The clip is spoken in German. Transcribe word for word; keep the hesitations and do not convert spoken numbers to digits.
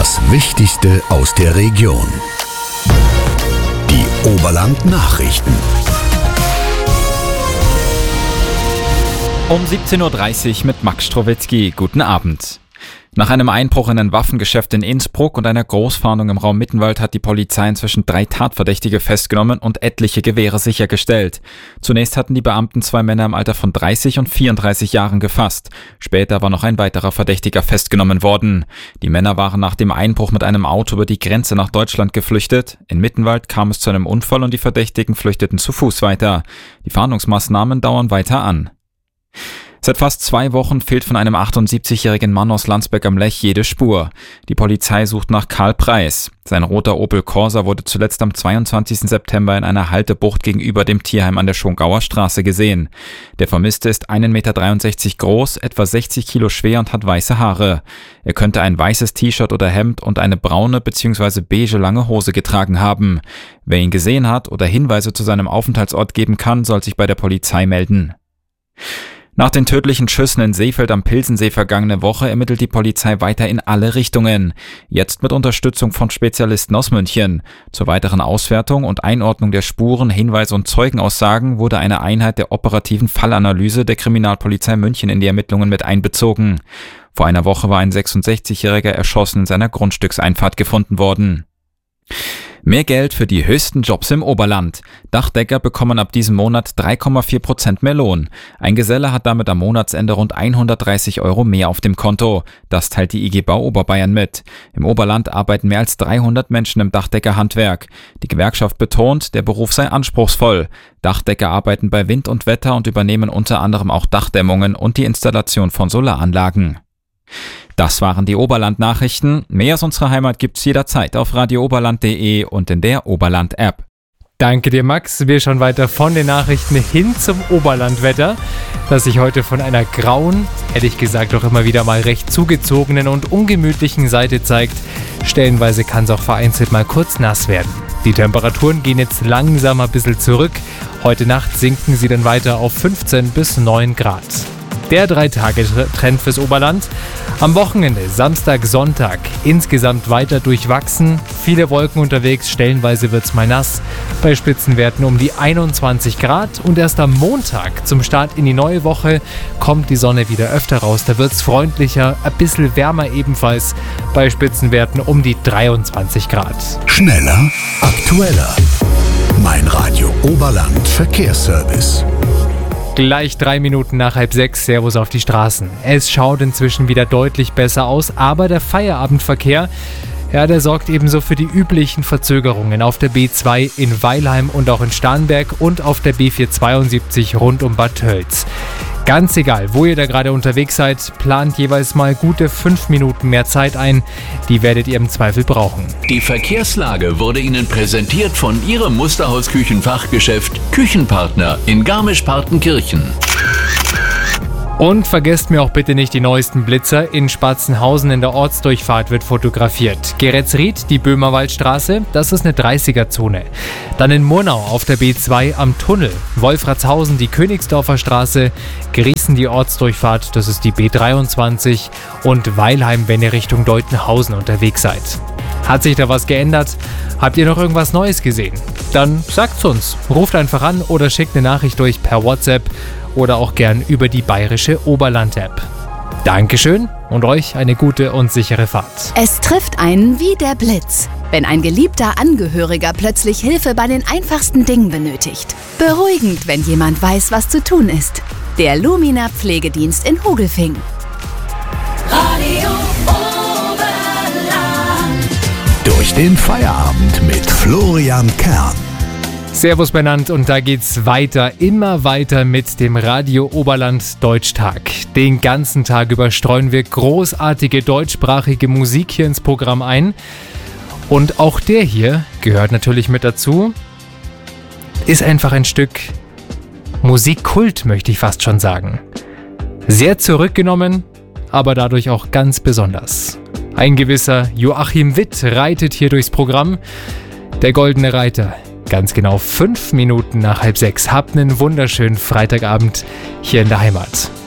Das Wichtigste aus der Region. Die Oberland-Nachrichten. Um siebzehn Uhr dreißig mit Max Strowitzki. Guten Abend. Nach einem Einbruch in ein Waffengeschäft in Innsbruck und einer Großfahndung im Raum Mittenwald hat die Polizei inzwischen drei Tatverdächtige festgenommen und etliche Gewehre sichergestellt. Zunächst hatten die Beamten zwei Männer im Alter von dreißig und vierunddreißig Jahren gefasst. Später war noch ein weiterer Verdächtiger festgenommen worden. Die Männer waren nach dem Einbruch mit einem Auto über die Grenze nach Deutschland geflüchtet. In Mittenwald kam es zu einem Unfall und die Verdächtigen flüchteten zu Fuß weiter. Die Fahndungsmaßnahmen dauern weiter an. Seit fast zwei Wochen fehlt von einem achtundsiebzigjährigen Mann aus Landsberg am Lech jede Spur. Die Polizei sucht nach Karl Preis. Sein roter Opel Corsa wurde zuletzt am zweiundzwanzigsten September in einer Haltebucht gegenüber dem Tierheim an der Schongauer Straße gesehen. Der Vermisste ist ein Meter dreiundsechzig groß, etwa sechzig Kilo schwer und hat weiße Haare. Er könnte ein weißes T-Shirt oder Hemd und eine braune bzw. beige lange Hose getragen haben. Wer ihn gesehen hat oder Hinweise zu seinem Aufenthaltsort geben kann, soll sich bei der Polizei melden. Nach den tödlichen Schüssen in Seefeld am Pilsensee vergangene Woche ermittelt die Polizei weiter in alle Richtungen. Jetzt mit Unterstützung von Spezialisten aus München. Zur weiteren Auswertung und Einordnung der Spuren, Hinweise und Zeugenaussagen wurde eine Einheit der operativen Fallanalyse der Kriminalpolizei München in die Ermittlungen mit einbezogen. Vor einer Woche war ein sechsundsechzigjähriger erschossen in seiner Grundstückseinfahrt gefunden worden. Mehr Geld für die höchsten Jobs im Oberland. Dachdecker bekommen ab diesem Monat drei Komma vier Prozent mehr Lohn. Ein Geselle hat damit am Monatsende rund hundertdreißig Euro mehr auf dem Konto. Das teilt die I G Bau Oberbayern mit. Im Oberland arbeiten mehr als dreihundert Menschen im Dachdeckerhandwerk. Die Gewerkschaft betont, der Beruf sei anspruchsvoll. Dachdecker arbeiten bei Wind und Wetter und übernehmen unter anderem auch Dachdämmungen und die Installation von Solaranlagen. Das waren die Oberland-Nachrichten. Mehr aus unserer Heimat gibt's jederzeit auf radio oberland punkt de und in der Oberland-App. Danke dir, Max. Wir schauen weiter von den Nachrichten hin zum Oberlandwetter, das sich heute von einer grauen, hätte ich gesagt auch immer wieder mal recht zugezogenen und ungemütlichen Seite zeigt. Stellenweise kann es auch vereinzelt mal kurz nass werden. Die Temperaturen gehen jetzt langsam ein bisschen zurück. Heute Nacht sinken sie dann weiter auf fünfzehn bis neun Grad. Der Drei-Tage-Trend fürs Oberland. Am Wochenende, Samstag, Sonntag, insgesamt weiter durchwachsen. Viele Wolken unterwegs, stellenweise wird's mal nass. Bei Spitzenwerten um die einundzwanzig Grad. Und erst am Montag, zum Start in die neue Woche, kommt die Sonne wieder öfter raus. Da wird's freundlicher, ein bisschen wärmer ebenfalls. Bei Spitzenwerten um die dreiundzwanzig Grad. Schneller, aktueller. Mein Radio Oberland Verkehrsservice. Gleich drei Minuten nach halb sechs, Servus auf die Straßen. Es schaut inzwischen wieder deutlich besser aus, aber der Feierabendverkehr, ja, der sorgt ebenso für die üblichen Verzögerungen auf der B zwei in Weilheim und auch in Starnberg und auf der B vierhundertzweiundsiebzig rund um Bad Tölz. Ganz egal, wo ihr da gerade unterwegs seid, plant jeweils mal gute fünf Minuten mehr Zeit ein. Die werdet ihr im Zweifel brauchen. Die Verkehrslage wurde Ihnen präsentiert von Ihrem Musterhaus-Küchenfachgeschäft Küchenpartner in Garmisch-Partenkirchen. Und vergesst mir auch bitte nicht die neuesten Blitzer. In Spatzenhausen in der Ortsdurchfahrt wird fotografiert. Geretzried, die Böhmerwaldstraße, das ist eine dreißiger-Zone. Dann in Murnau auf der B zwei am Tunnel. Wolfratshausen, die Königsdorfer Straße. Griesen, die Ortsdurchfahrt, das ist die B dreiundzwanzig. Und Weilheim, wenn ihr Richtung Deutenhausen unterwegs seid. Hat sich da was geändert? Habt ihr noch irgendwas Neues gesehen? Dann sagt's uns. Ruft einfach an oder schickt eine Nachricht durch per WhatsApp oder auch gern über die bayerische Oberland-App. Dankeschön und euch eine gute und sichere Fahrt. Es trifft einen wie der Blitz, wenn ein geliebter Angehöriger plötzlich Hilfe bei den einfachsten Dingen benötigt. Beruhigend, wenn jemand weiß, was zu tun ist. Der Lumina Pflegedienst in Hogelfing. Radio Oberland. Durch den Feierabend mit Florian Kern. Servus benannt und da geht's weiter, immer weiter mit dem Radio Oberland Deutschtag. Den ganzen Tag über streuen wir großartige deutschsprachige Musik hier ins Programm ein. Und auch der hier gehört natürlich mit dazu. Ist einfach ein Stück Musikkult, möchte ich fast schon sagen. Sehr zurückgenommen, aber dadurch auch ganz besonders. Ein gewisser Joachim Witt reitet hier durchs Programm. Der Goldene Reiter. Ganz genau fünf Minuten nach halb sechs. Habt einen wunderschönen Freitagabend hier in der Heimat.